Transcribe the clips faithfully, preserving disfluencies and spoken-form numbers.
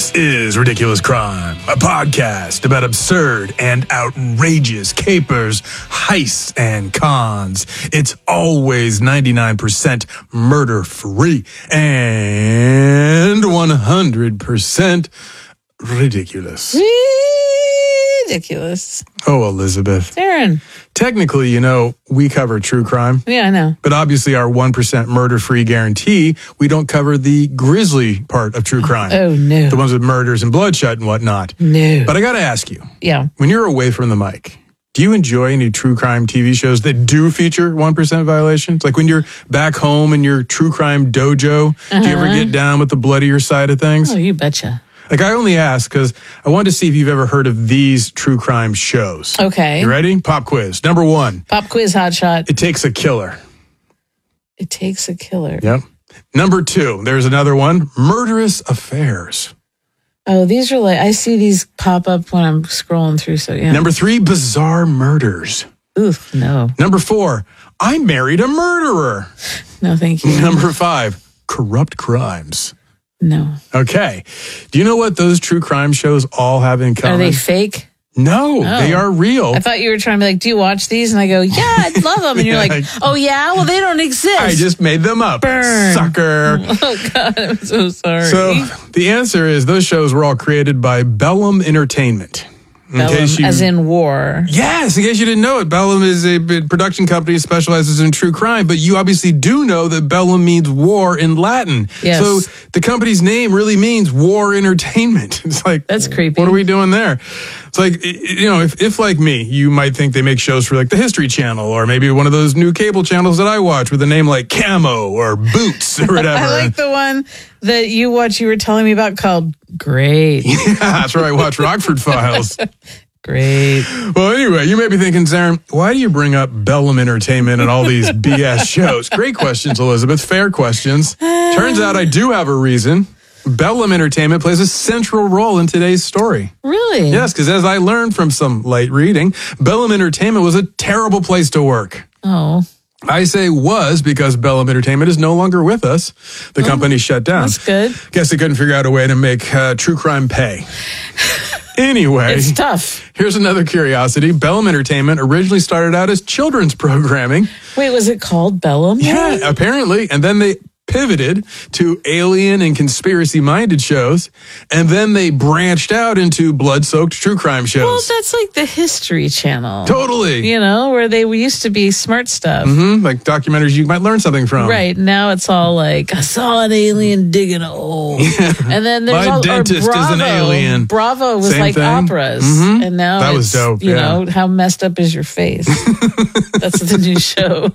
This is Ridiculous Crime, a podcast about absurd and outrageous capers, heists, and cons. It's always ninety-nine percent murder-free and one hundred percent ridiculous. Ridiculous. Oh, Elizabeth. Darren. Technically, you know, we cover true crime. Yeah, I know. But obviously our one percent murder-free guarantee, we don't cover the grisly part of true crime. Oh, no. The ones with murders and bloodshed and whatnot. No. But I got to ask you. Yeah. When you're away from the mic, do you enjoy any true crime T V shows that do feature one percent violations? Like when you're back home in your true crime dojo, uh-huh. do you ever get down with the bloodier side of things? Oh, you betcha. Like, I only ask because I wanted to see if you've ever heard of these true crime shows. Okay. You ready? Pop quiz. Number one. Pop quiz, hot shot. It Takes a Killer. It Takes a Killer. Yep. Number two. There's another one. Murderous Affairs. Oh, these are like, I see these pop up when I'm scrolling through, so yeah. Number three. Bizarre Murders. Oof, no. Number four. I Married a Murderer. No, thank you. Number five. Corrupt Crimes. No. Okay. Do you know what those true crime shows all have in common? Are they fake? No, oh. they are real. I thought you were trying to be like, do you watch these? And I go, yeah, I love them. And you're yeah, like, oh, yeah? Well, they don't exist. I just made them up. Burn. Sucker. Oh, God, I'm so sorry. So the answer is those shows were all created by Bellum Entertainment. In Bellum, case you, as in war. Yes, in case you didn't know it, Bellum is a production company that specializes in true crime, but you obviously do know that Bellum means war in Latin. Yes. So the company's name really means war entertainment. It's like, that's creepy. What are we doing there? It's like, you know, if, if like me, you might think they make shows for like the History Channel or maybe one of those new cable channels that I watch with a name like Camo or Boots or whatever. I like the one that you watch, you were telling me about called Great. Yeah, that's where I watch Rockford Files. Great. Well, anyway, you may be thinking, Zarin, why do you bring up Bellum Entertainment and all these B S shows? Great questions, Elizabeth. Fair questions. Turns out I do have a reason. Bellum Entertainment plays a central role in today's story. Really? Yes, because as I learned from some light reading, Bellum Entertainment was a terrible place to work. Oh. I say was because Bellum Entertainment is no longer with us. The oh, company shut down. That's good. Guess they couldn't figure out a way to make uh, true crime pay. Anyway, it's tough. Here's another curiosity. Bellum Entertainment originally started out as children's programming. Wait, was it called Bellum? Yeah, apparently. And then they pivoted to alien and conspiracy-minded shows, and then they branched out into blood-soaked true crime shows. Well, that's like the History Channel. Totally. You know, where they used to be smart stuff. Mm-hmm, like documentaries you might learn something from. Right. Now it's all like, I saw an alien digging a hole. Yeah. And then there's My all, dentist Bravo. is an alien. Bravo was Same like thing. operas. Mm-hmm. And now that it's, was dope, you yeah. know, how messed up is your face? That's the new show.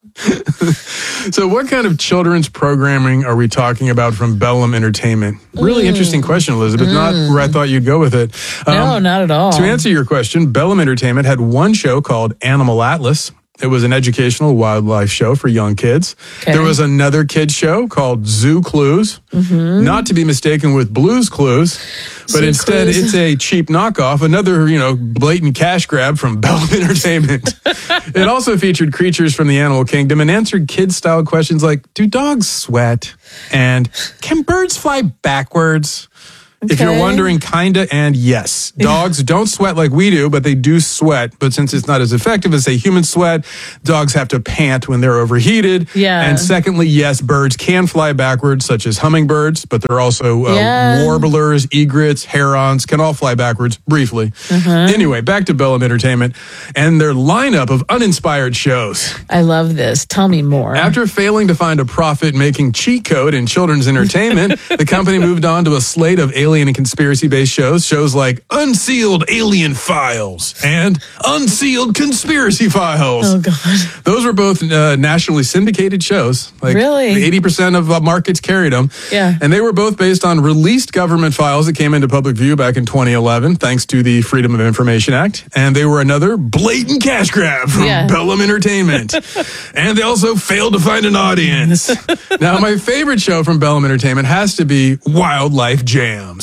So what kind of children's programming are we talking about from Bellum Entertainment? Really mm. interesting question, Elizabeth. Mm. Not where I thought you'd go with it. Um, no, not at all. To answer your question, Bellum Entertainment had one show called Animal Atlas. It was an educational wildlife show for young kids. Okay. There was another kids show called Zoo Clues, mm-hmm. not to be mistaken with Blue's Clues, but Zoo instead Clues. It's a cheap knockoff, another, you know, blatant cash grab from Bellum Entertainment. It also featured creatures from the animal kingdom and answered kid-style questions like, do dogs sweat? And can birds fly backwards? Okay. If you're wondering, kinda and yes. Dogs don't sweat like we do, but they do sweat. But since it's not as effective as, say, human sweat, dogs have to pant when they're overheated. Yeah. And secondly, yes, birds can fly backwards, such as hummingbirds, but there are also uh, yeah. warblers, egrets, herons, can all fly backwards, briefly. Uh-huh. Anyway, back to Bellum Entertainment and their lineup of uninspired shows. I love this. Tell me more. After failing to find a profit-making cheat code in children's entertainment, the company moved on to a slate of alien and conspiracy-based shows, shows like Unsealed Alien Files and Unsealed Conspiracy Files. Oh, God. Those were both uh, nationally syndicated shows. Like really? eighty percent of uh, markets carried them. Yeah. And they were both based on released government files that came into public view back in twenty eleven, thanks to the Freedom of Information Act. And they were another blatant cash grab from yeah. Bellum Entertainment. And they also failed to find an audience. Now, my favorite show from Bellum Entertainment has to be Wildlife Jams.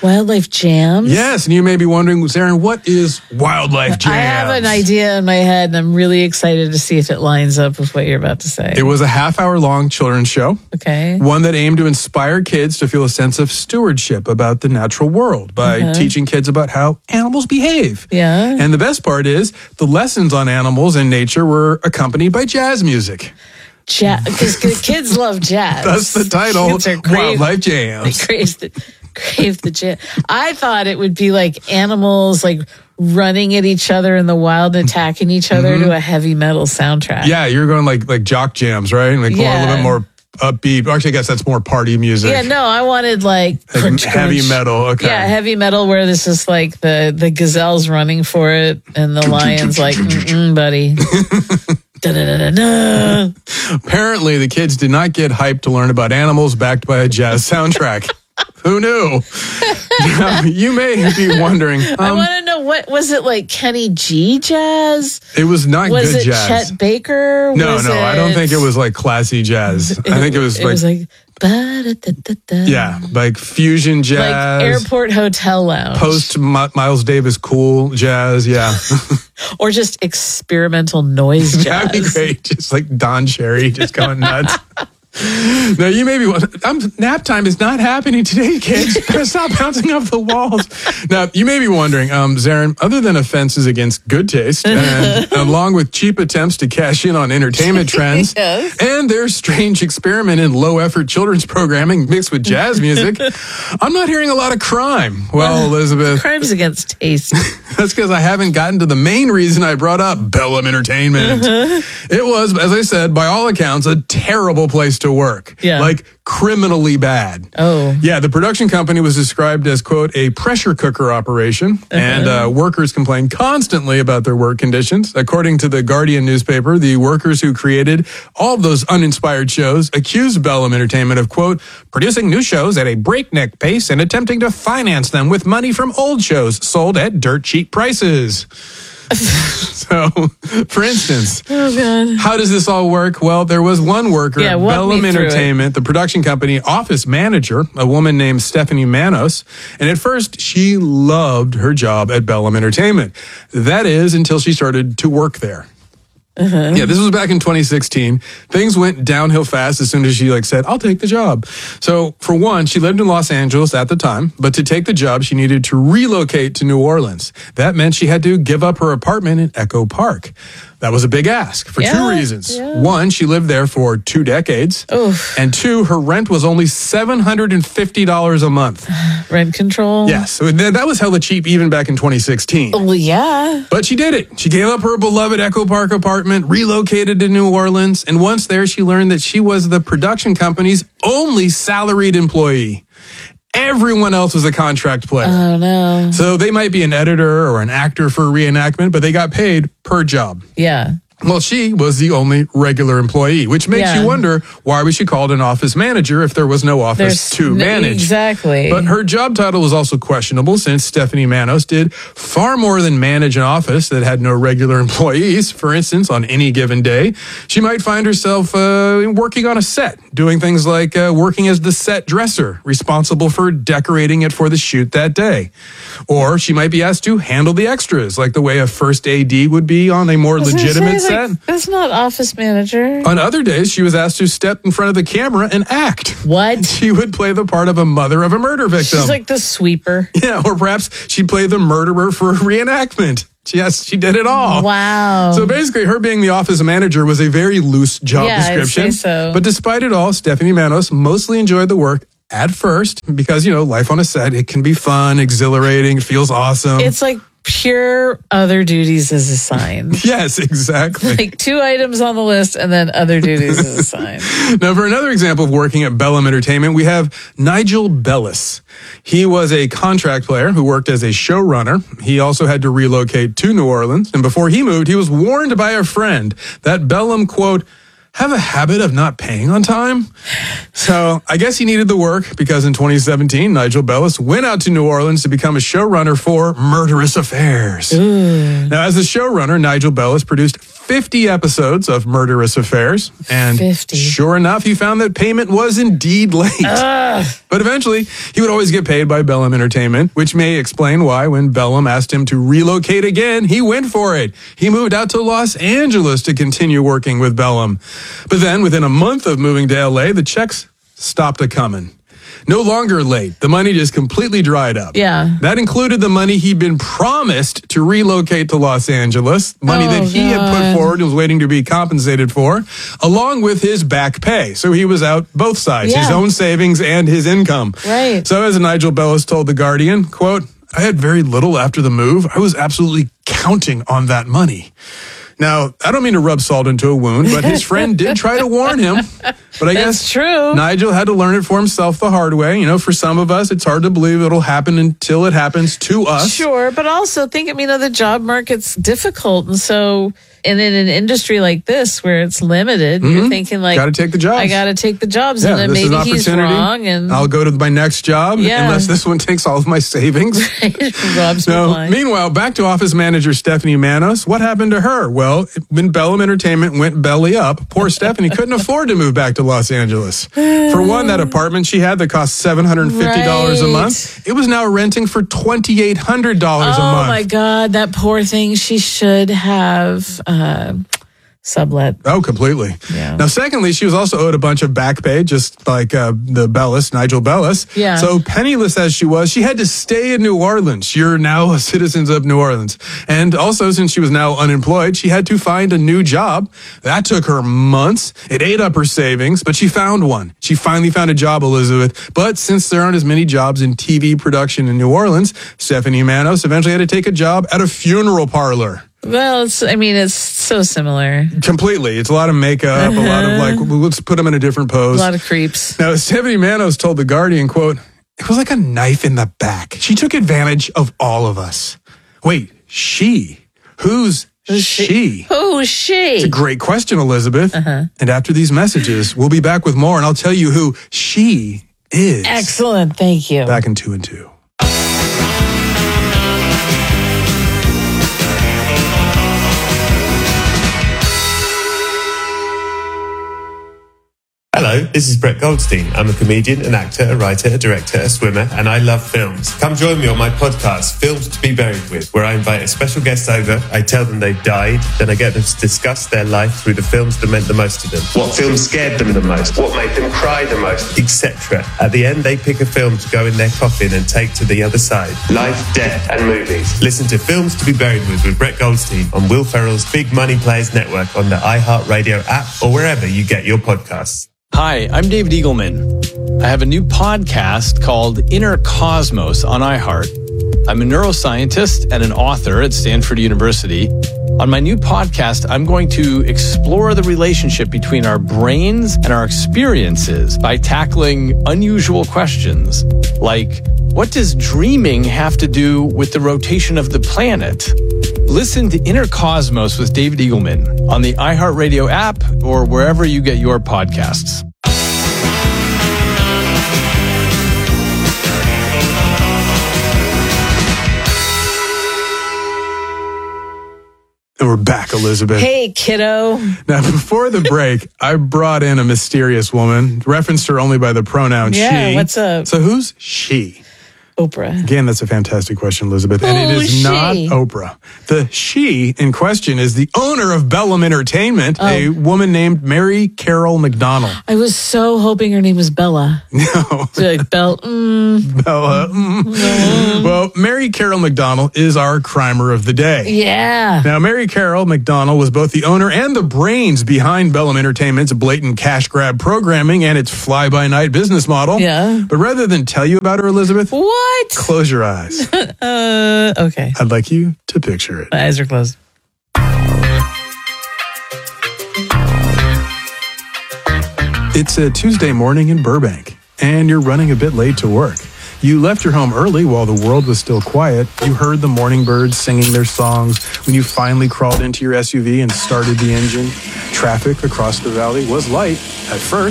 Wildlife Jams? Yes, and you may be wondering, Zarin, what is Wildlife Jams? I have an idea in my head, and I'm really excited to see if it lines up with what you're about to say. It was a half-hour-long children's show. Okay. One that aimed to inspire kids to feel a sense of stewardship about the natural world by Uh-huh. teaching kids about how animals behave. Yeah. And the best part is, the lessons on animals and nature were accompanied by jazz music. Jazz, because kids love jazz. That's the title, Kids are crave, Wildlife they Jams. crave the, crave the jazz. I thought it would be like animals like running at each other in the wild, attacking each other Mm-hmm. to a heavy metal soundtrack. Yeah, you're going like like jock jams, right? Like Yeah. a little bit more upbeat. Actually, I guess that's more party music. Yeah, no, I wanted like, Like crunch, heavy crunch. metal. Okay. Yeah, heavy metal where this is like the the gazelle's running for it and the lion's like, mm-mm, buddy. Da-da-da-da-da. Apparently, the kids did not get hyped to learn about animals backed by a jazz soundtrack. Who knew? Now, you may be wondering. I Um, want to know, what was it, like Kenny G jazz? it was not Was good it jazz. Chet Baker? no, Was no, I don't think it was like classy jazz. I think it was It like, was like, ba-da-da-da-da. yeah, like fusion like jazz, Airport Hotel Lounge, post Mi- Miles Davis cool jazz. Yeah, or just experimental noise jazz. that'd be great. Just like Don Cherry, just going nuts. Now, you may be wondering, I'm, nap time is not happening today, kids. Gotta stop bouncing off the walls. Now, you may be wondering, um, Zarin, other than offenses against good taste, and along with cheap attempts to cash in on entertainment trends, Yes. and their strange experiment in low-effort children's programming mixed with jazz music, I'm not hearing a lot of crime. Well, Elizabeth, Crimes against taste. that's because I haven't gotten to the main reason I brought up Bellum Entertainment. It was, as I said, by all accounts, a terrible place to work. Yeah. Like criminally bad. Oh. Yeah, the production company was described as, quote, a pressure cooker operation, and uh, workers complained constantly about their work conditions. According to the Guardian newspaper, the workers who created all of those uninspired shows accused Bellum Entertainment of, quote, producing new shows at a breakneck pace and attempting to finance them with money from old shows sold at dirt cheap prices. So, for instance, Oh, God. how does this all work? Well, there was one worker Yeah, at walk Bellum me through Entertainment, the production company office manager, a woman named Stephanie Manos. And at first, she loved her job at Bellum Entertainment. That is, until she started to work there. Uh-huh. Yeah, this was back in twenty sixteen. Things went downhill fast as soon as she like said, I'll take the job. So for one, she lived in Los Angeles at the time, but to take the job, she needed to relocate to New Orleans. That meant she had to give up her apartment in Echo Park. That was a big ask for Yeah, two reasons. yeah. One, she lived there for two decades. Oof. And two, her rent was only seven hundred fifty dollars a month. Rent control. Yes, so th- that was hella cheap even back in twenty sixteen. Well, yeah. But she did it. She gave up her beloved Echo Park apartment, relocated to New Orleans, and once there, she learned that she was the production company's only salaried employee. Everyone else was a contract player. Oh, no. So they might be an editor or an actor for a reenactment, but they got paid per job. Yeah. Well, she was the only regular employee, which makes Yeah. you wonder, why was she called an office manager if there was no office There's to n- manage? Exactly. But her job title was also questionable since Stephanie Manos did far more than manage an office that had no regular employees. For instance, on any given day, she might find herself uh, working on a set, doing things like uh, working as the set dresser, responsible for decorating it for the shoot that day. Or she might be asked to handle the extras, like the way a first A D would be on a more I was gonna legitimate say, set. like, that's not office manager. On other days, she was asked to step in front of the camera and act. What? She would play the part of a mother of a murder victim. She's like the sweeper. Yeah, or perhaps she'd play the murderer for a reenactment. Yes, she did it all. Wow. So basically, her being the office manager was a very loose job Yeah, I'd description. say so. But despite it all, Stephanie Manos mostly enjoyed the work at first because, you know, life on a set, it can be fun, exhilarating, feels awesome. It's like pure other duties is assigned. Yes, exactly. Like two items on the list and then other duties is assigned. Now, for another example of working at Bellum Entertainment, we have Nigel Bellis. He was a contract player who worked as a showrunner. He also had to relocate to New Orleans. And before he moved, he was warned by a friend that Bellum, quote, have a habit of not paying on time. So I guess he needed the work because in twenty seventeen, Nigel Bellis went out to New Orleans to become a showrunner for Murderous Affairs. Ooh. Now, as a showrunner, Nigel Bellis produced fifty episodes of murderous affairs. And fifty. Sure enough, he found that payment was indeed late. Ugh. But eventually, he would always get paid by Bellum Entertainment, which may explain why when Bellum asked him to relocate again, he went for it. He moved out to Los Angeles to continue working with Bellum. But then, within a month of moving to L A, the checks stopped a-coming. No longer late. The money just completely dried up. Yeah. That included the money he'd been promised to relocate to Los Angeles, money Oh, that he had God. put forward and was waiting to be compensated for, along with his back pay. So he was out both sides, his Yeah. own savings and his income. Right. So as Nigel Bellis told The Guardian, quote, I had very little after the move. I was absolutely counting on that money. Now, I don't mean to rub salt into a wound, but his friend did try to warn him. But I That's guess true. Nigel had to learn it for himself the hard way. You know, for some of us, it's hard to believe it'll happen until it happens to us. Sure, but also think, I mean, you know, the job market's difficult. And so, and in an industry like this where it's limited, you're thinking like, Got to take the jobs. I got to take the jobs. Yeah, and then this is maybe an he's opportunity. wrong and I'll go to my next job Yeah. unless this one takes all of my savings. robs me No. blind. Meanwhile, back to office manager Stephanie Manos. What happened to her? Well, when Bellum Entertainment went belly up, poor Stephanie couldn't afford to move back to Los Angeles. For one, that apartment she had that cost seven hundred fifty dollars a Right. month, it was now renting for two thousand eight hundred dollars a Oh month. my God, that poor thing. She should have uh, sublet. Oh, completely. Yeah. Now, secondly, she was also owed a bunch of back pay, just like uh, the Bellis, Nigel Bellis. Yeah. So penniless as she was, she had to stay in New Orleans. You're now a citizen of New Orleans. And also, since she was now unemployed, she had to find a new job. That took her months. It ate up her savings, but she found one. She finally found a job, Elizabeth. But since there aren't as many jobs in T V production in New Orleans, Stephanie Manos eventually had to take a job at a funeral parlor. Well, it's, I mean, it's so similar. Completely. It's a lot of makeup, a lot of like, well, let's put them in a different A pose. lot of creeps. Now, Stephanie Manos told The Guardian, quote, it was like a knife in the back. She took advantage of all of us. Wait, she? Who's Who's she? she? Who's she? It's a great question, Elizabeth. Uh-huh. And after these messages, we'll be back with more, and I'll tell you who she is. Excellent. Thank you. Back in two and two. Hello, this is Brett Goldstein. I'm a comedian, an actor, a writer, a director, a swimmer, and I love films. Come join me on my podcast, Films to be Buried With, where I invite a special guest over, I tell them they've died, then I get them to discuss their life through the films that meant the most to them. What films scared them the most, what made them cry the most, et cetera. At the end, they pick a film to go in their coffin and take to the other side. Life, death, and movies. Listen to Films to be Buried With with Brett Goldstein on Will Ferrell's Big Money Players Network on the iHeartRadio app or wherever you get your podcasts. Hi, I'm David Eagleman. I have a new podcast called Inner Cosmos on iHeart. I'm a neuroscientist and an author at Stanford University. On my new podcast, I'm going to explore the relationship between our brains and our experiences by tackling unusual questions like, what does dreaming have to do with the rotation of the planet? Listen to Inner Cosmos with David Eagleman on the iHeartRadio app or wherever you get your podcasts. And we're back, Elizabeth. Hey, kiddo. Now, before the break, I brought in a mysterious woman, referenced her only by the pronoun Yeah, she. what's up? So who's she? Oprah. Again, that's a fantastic question, Elizabeth. And it Who is is not she? Oprah. The she in question is the owner of Bellum Entertainment, Oh. a woman named Mary Carol McDonald. I was so hoping her name was Bella. No, So like, Bell, mm, Bella. mm. Well, Mary Carol McDonald is our crimer of the day. yeah. Now, Mary Carol McDonald was both the owner and the brains behind Bellum Entertainment's blatant cash grab programming and its fly-by-night business model. Yeah. But rather than tell you about her, Elizabeth, What? close your eyes. Uh, okay. I'd like you to picture it. My eyes are closed. It's a Tuesday morning in Burbank, and you're running a bit late to work. You left your home early while the world was still quiet. You heard the morning birds singing their songs when you finally crawled into your S U V and started the engine. Traffic across the valley was light at first,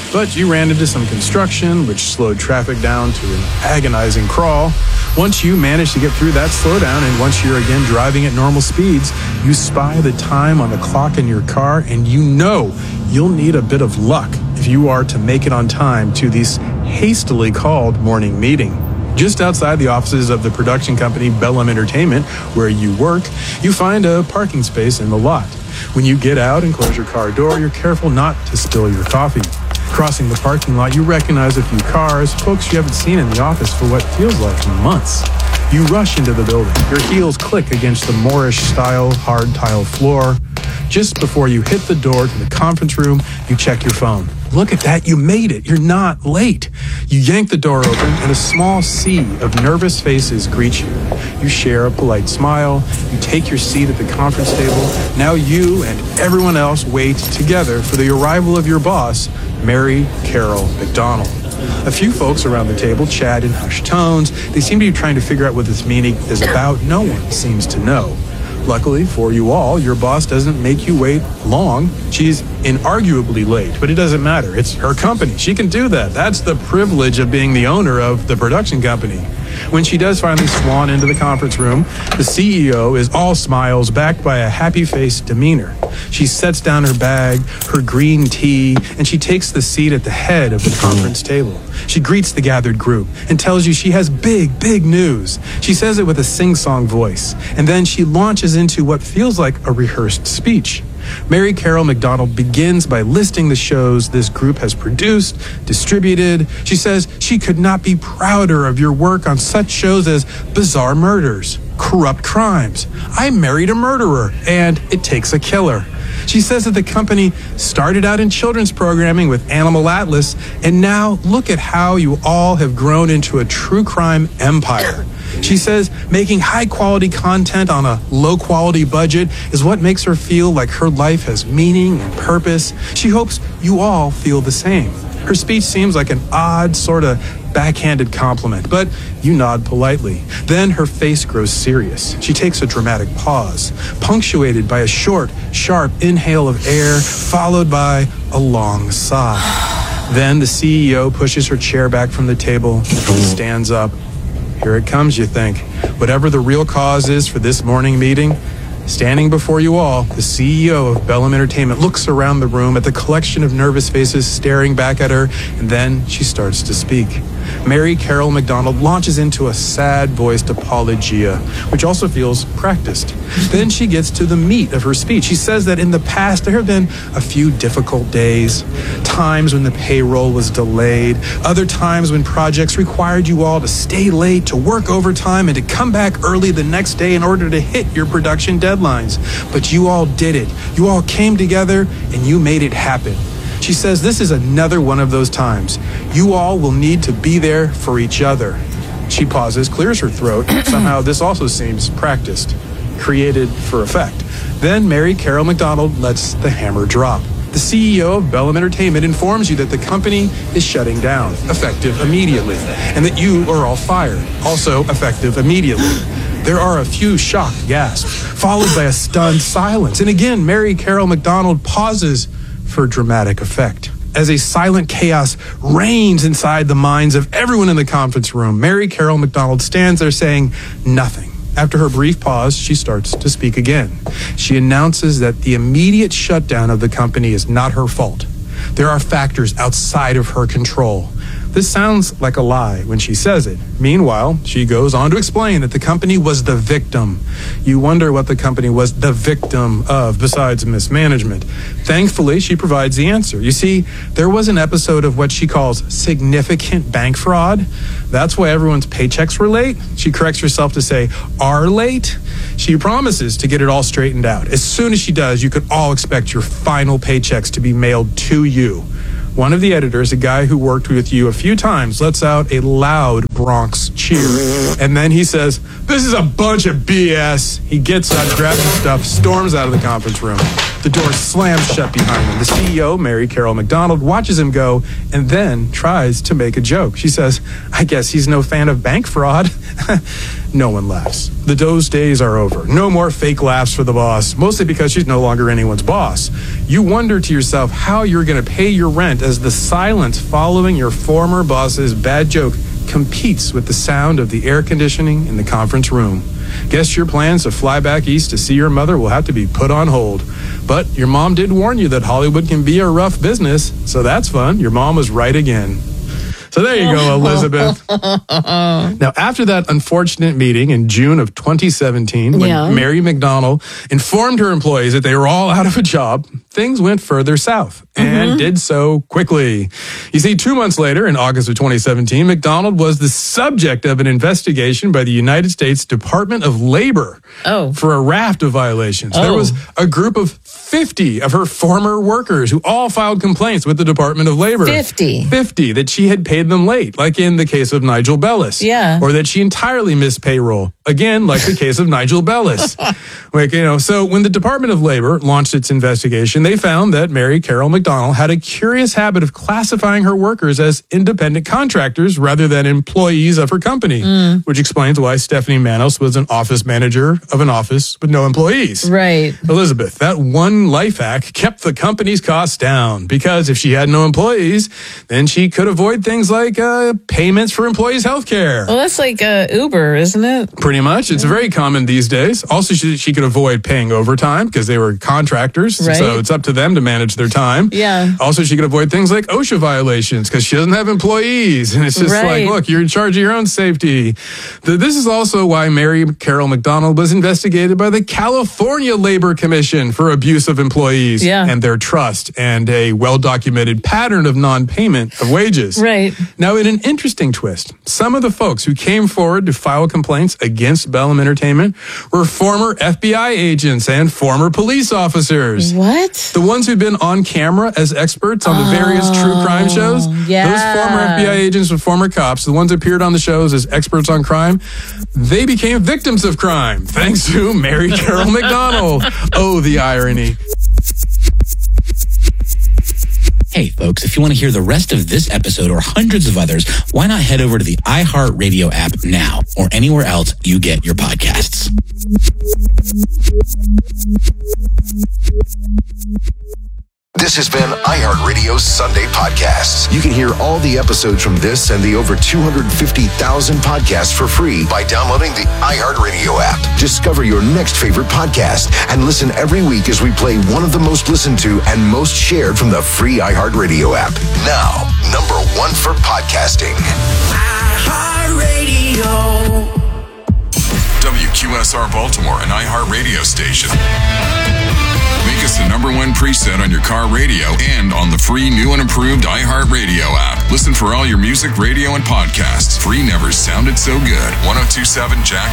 But you ran into some construction, which slowed traffic down to an agonizing crawl. Once you manage to get through that slowdown, and once you're again driving at normal speeds, you spy the time on the clock in your car, and you know you'll need a bit of luck if you are to make it on time to this hastily called morning meeting. Just outside the offices of the production company Bellum Entertainment, where you work, you find a parking space in the lot. When you get out and close your car door, you're careful not to spill your coffee. Crossing the parking lot, you recognize a few cars, folks you haven't seen in the office for what feels like months. You rush into the building. Your heels click against the Moorish-style hard tile floor. Just before you hit the door to the conference room, you check your phone. Look at that, you made it. You're not late. You yank the door open, and a small sea of nervous faces greet you. You share a polite smile. You take your seat at the conference table. Now you and everyone else wait together for the arrival of your boss, Mary Carol McDonald. A few folks around the table chat in hushed tones. They seem to be trying to figure out what this meeting is about. No one seems to know. Luckily for you all, your boss doesn't make you wait long. She's inarguably late, but it doesn't matter. It's her company. She can do that. That's the privilege of being the owner of the production company. When she does finally swan into the conference room, the C E O is all smiles, backed by a happy-faced demeanor. She sets down her bag, her green tea, and she takes the seat at the head of the conference table. She greets the gathered group and tells you she has big, big news. She says it with a sing-song voice, and then she launches into what feels like a rehearsed speech. Mary Carol McDonald begins by listing the shows this group has produced, distributed. She says she could not be prouder of your work on such shows as Bizarre Murders, Corrupt Crimes, I Married a Murderer, and It Takes a Killer. She says that the company started out in children's programming with Animal Atlas, and now look at how you all have grown into a true crime empire. She says making high-quality content on a low-quality budget is what makes her feel like her life has meaning and purpose. She hopes you all feel the same. Her speech seems like an odd, sort of backhanded compliment, but you nod politely. Then her face grows serious. She takes a dramatic pause, punctuated by a short, sharp inhale of air, followed by a long sigh. Then the C E O pushes her chair back from the table and stands up. Here it comes, you think. Whatever the real cause is for this morning meeting, standing before you all, the C E O of Bellum Entertainment looks around the room at the collection of nervous faces staring back at her, and then she starts to speak. Mary Carol McDonald launches into a sad-voiced apologia, which also feels practiced. Then she gets to the meat of her speech. She says that in the past there have been a few difficult days, times when the payroll was delayed, other times when projects required you all to stay late, to work overtime, and to come back early the next day in order to hit your production deadlines. But you all did it. You all came together and you made it happen. She says this is another one of those times. You all will need to be there for each other. She pauses, clears her throat. Somehow this also seems practiced, created for effect. Then Mary Carol McDonald lets the hammer drop. The C E O of Bellum Entertainment informs you that the company is shutting down, effective immediately, and that you are all fired, also effective immediately. There are a few shocked gasps, followed by a stunned silence. And again, Mary Carol McDonald pauses for dramatic effect. As a silent chaos reigns inside the minds of everyone in the conference room, Mary Carol McDonald stands there saying nothing. After her brief pause, she starts to speak again. She announces that the immediate shutdown of the company is not her fault. There are factors outside of her control. This sounds like a lie when she says it. Meanwhile, she goes on to explain that the company was the victim. You wonder what the company was the victim of besides mismanagement. Thankfully, she provides the answer. You see, there was an episode of what she calls significant bank fraud. That's why everyone's paychecks were late. She corrects herself to say, are late. She promises to get it all straightened out. As soon as she does, you could all expect your final paychecks to be mailed to you. One of the editors, a guy who worked with you a few times, lets out a loud Bronx cheer. And then he says, this is a bunch of B S. He gets up, grabs his stuff, storms out of the conference room. The door slams shut behind him. The C E O, Mary Carol McDonald, watches him go and then tries to make a joke. She says, I guess he's no fan of bank fraud. No one laughs. The those days are over. No more fake laughs for the boss, mostly because she's no longer anyone's boss. You wonder to yourself how you're going to pay your rent as the silence following your former boss's bad joke competes with the sound of the air conditioning in the conference room. Guess your plans to fly back east to see your mother will have to be put on hold. But your mom did warn you that Hollywood can be a rough business, so that's fun. Your mom was right again. So there you go, Elizabeth. Now, after that unfortunate meeting in June of twenty seventeen, when Yeah. Mary McDonnell informed her employees that they were all out of a job, things went further south and did so quickly. You see, two months later, in August of twenty seventeen, McDonald was the subject of an investigation by the United States Department of Labor Oh. for a raft of violations. There Oh. was a group of fifty of her former workers who all filed complaints with the Department of Labor. fifty. fifty that she had paid them late, like in the case of Nigel Bellis. Yeah. Or that she entirely missed payroll, again, like the case of Nigel Bellis. Like, you know, so when the Department of Labor launched its investigation, they found that Mary Carol McDonnell had a curious habit of classifying her workers as independent contractors rather than employees of her company, Mm. which explains why Stephanie Manos was an office manager of an office with no employees. Right. Elizabeth, that one life hack kept the company's costs down because if she had no employees, then she could avoid things like uh, payments for employees' health care. Well, that's like uh, Uber, isn't it? Pretty much. It's very common these days. Also, she, she could avoid paying overtime because they were contractors. Right. So it's up to them to manage their time. Yeah. Also, she could avoid things like OSHA violations because she doesn't have employees. And it's just Right. like, look, you're in charge of your own safety. The, this is also why Mary Carol McDonnell was investigated by the California Labor Commission for abuse of employees Yeah. and their trust and a well-documented pattern of non-payment of wages. Right. Now, in an interesting twist, some of the folks who came forward to file complaints against Bellum Entertainment were former F B I agents and former police officers. What? The ones who'd been on camera as experts on the various true crime shows, yeah. those former F B I agents and former cops, the ones who appeared on the shows as experts on crime, they became victims of crime thanks to Mary Carol McDonnell. Oh, the irony. Hey, folks, if you want to hear the rest of this episode or hundreds of others, why not head over to the iHeartRadio app now or anywhere else you get your podcasts? This has been iHeartRadio's Sunday Podcasts. You can hear all the episodes from this and the over two hundred fifty thousand podcasts for free by downloading the iHeartRadio app. Discover your next favorite podcast and listen every week as we play one of the most listened to and most shared from the free iHeartRadio app. Now, number one for podcasting. iHeartRadio. W Q S R Baltimore, an iHeartRadio station. Make us the number one preset on your car radio and on the free new and improved iHeartRadio app. Listen for all your music, radio, and podcasts. Free never sounded so good. ten twenty-seven Jack